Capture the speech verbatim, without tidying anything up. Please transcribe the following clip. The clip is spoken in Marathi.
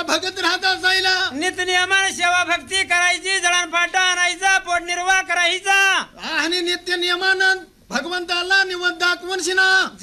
भगत राहत असायला नित नियमाने सेवा भक्ती करायची जळणफाटा आणायचा पोटनिर्वाह करायचा आणि नित्य नियमानं भगवंताला निवड दाखवून शिना